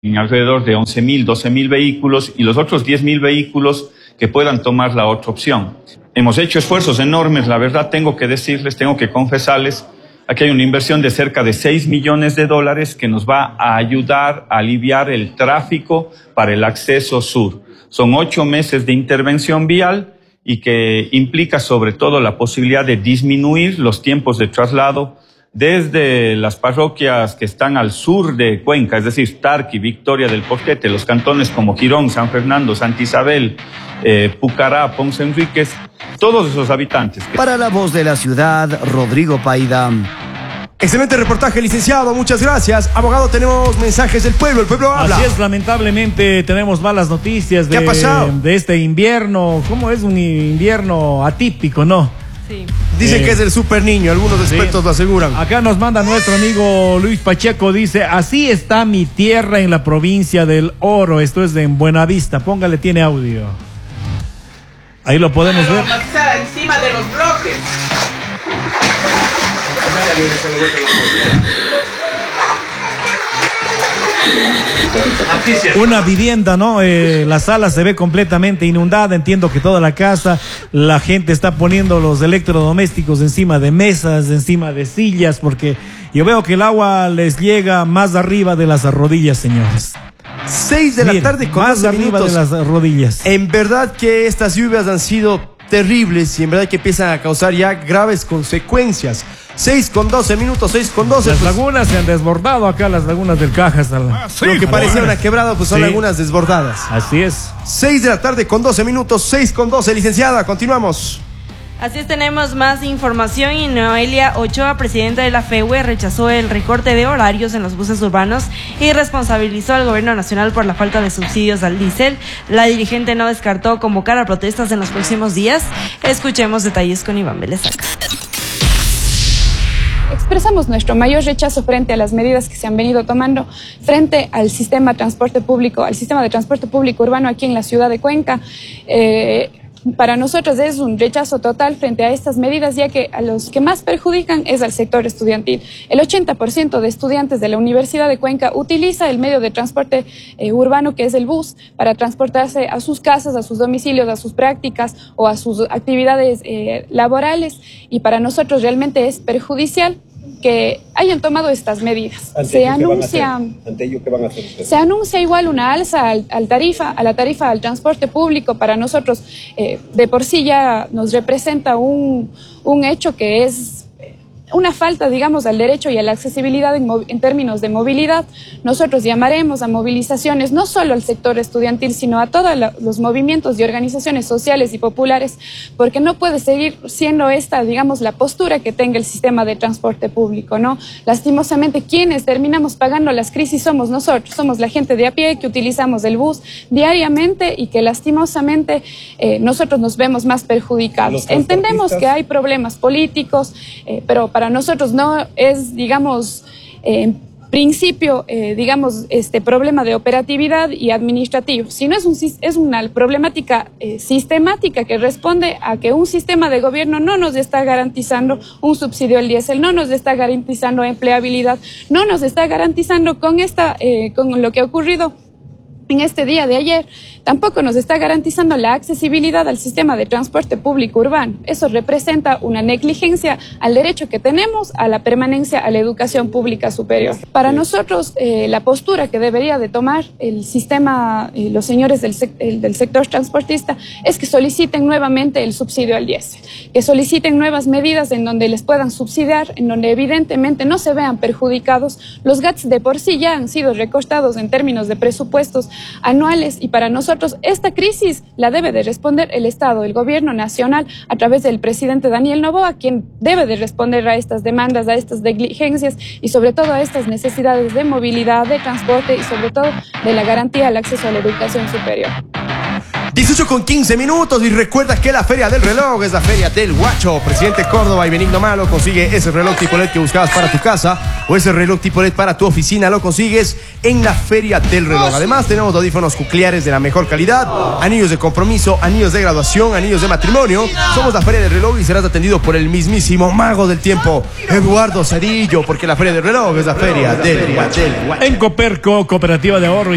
en alrededor de 11.000, 12.000 vehículos y los otros 10.000 vehículos que puedan tomar la otra opción. Hemos hecho esfuerzos enormes, la verdad tengo que decirles, tengo que confesarles, aquí hay una inversión de cerca de $6 millones que nos va a ayudar a aliviar el tráfico para el acceso sur. Son 8 meses de intervención vial y que implica sobre todo la posibilidad de disminuir los tiempos de traslado desde las parroquias que están al sur de Cuenca, es decir, Tarqui, Victoria del Porquete, los cantones como Girón, San Fernando, Santa Isabel, Pucará, Ponce Enríquez, todos esos habitantes. Para La Voz de la Ciudad, Rodrigo Paida. Excelente reportaje, licenciado, muchas gracias. Abogado, tenemos mensajes del pueblo, el pueblo habla. Así es, lamentablemente tenemos malas noticias ¿Qué ha pasado? de este invierno. ¿Cómo es un invierno atípico, no? Sí. Dicen que es el super niño, algunos expertos lo aseguran. Acá nos manda nuestro amigo Luis Pacheco, dice, así está mi tierra en la provincia del Oro, esto es en Buenavista, póngale, tiene audio. Ahí lo podemos ver. Encima de los bloques. Una vivienda, ¿no? La sala se ve completamente inundada. Entiendo que toda la casa, la gente está poniendo los electrodomésticos encima de mesas, encima de sillas, porque yo veo que el agua les llega más arriba de las rodillas, señores. 6 de la tarde con más 12 arriba minutos. de las rodillas. En verdad que estas lluvias han sido terribles y en verdad que empiezan a causar ya graves consecuencias. 6 con 12 minutos, 6 con 12. Las lagunas se han desbordado acá, las lagunas del Cajas. Lo que parecía una quebrada, pues son lagunas desbordadas. Así es. 6 de la tarde con 12 minutos, 6 con 12. Licenciada, continuamos. Así es, tenemos más información y Noelia Ochoa, presidenta de la FEUE, rechazó el recorte de horarios en los buses urbanos y responsabilizó al gobierno nacional por la falta de subsidios al diésel. La dirigente no descartó convocar a protestas en los próximos días. Escuchemos detalles con Iván Velezaca. Expresamos nuestro mayor rechazo frente a las medidas que se han venido tomando frente al sistema de transporte público, al sistema de transporte público urbano aquí en la ciudad de Cuenca. Para nosotros es un rechazo total frente a estas medidas, ya que a los que más perjudican es al sector estudiantil. El 80% de estudiantes de la Universidad de Cuenca utiliza el medio de transporte urbano, que es el bus, para transportarse a sus casas, a sus domicilios, a sus prácticas o a sus actividades laborales, y para nosotros realmente es perjudicial que hayan tomado estas medidas. Se anuncia, ¿ante ello qué van a hacer ustedes? Se anuncia igual una alza a la tarifa al transporte público. Para nosotros de por sí ya nos representa un hecho que es una falta, digamos, al derecho y a la accesibilidad en términos de movilidad. Nosotros llamaremos a movilizaciones no solo al sector estudiantil, sino a todos los movimientos y organizaciones sociales y populares, porque no puede seguir siendo esta, digamos, la postura que tenga el sistema de transporte público, ¿no? Lastimosamente, quienes terminamos pagando las crisis somos nosotros, somos la gente de a pie que utilizamos el bus diariamente y que lastimosamente nosotros nos vemos más perjudicados. Entendemos que hay problemas políticos, pero para nosotros no es, digamos, en principio, digamos, este problema de operatividad y administrativo, sino es una problemática sistemática que responde a que un sistema de gobierno no nos está garantizando un subsidio al diésel, no nos está garantizando empleabilidad, no nos está garantizando con lo que ha ocurrido en este día de ayer, tampoco nos está garantizando la accesibilidad al sistema de transporte público urbano. Eso representa una negligencia al derecho que tenemos a la permanencia a la educación pública superior. Para nosotros, la postura que debería de tomar el sistema, los señores del sector transportista, es que soliciten nuevamente el subsidio al diésel, que soliciten nuevas medidas en donde les puedan subsidiar, en donde evidentemente no se vean perjudicados. Los GATS de por sí ya han sido recortados en términos de presupuestos anuales, y para nosotros esta crisis la debe de responder el Estado, el gobierno nacional, a través del presidente Daniel Noboa, quien debe de responder a estas demandas, a estas negligencias y sobre todo a estas necesidades de movilidad, de transporte y sobre todo de la garantía al acceso a la educación superior. 18 con 15 minutos y recuerda que la Feria del Reloj es la Feria del Guacho. Presidente Córdoba y Benigno Malo, consigue ese reloj tipo LED que buscabas para tu casa o ese reloj tipo LED para tu oficina, lo consigues en la Feria del Reloj. Además tenemos audífonos cocleares de la mejor calidad, anillos de compromiso, anillos de graduación, anillos de matrimonio. Somos la Feria del Reloj y serás atendido por el mismísimo mago del tiempo, Eduardo Cedillo, porque la Feria del Reloj es la Feria del Guacho. En Coperco, Cooperativa de Ahorro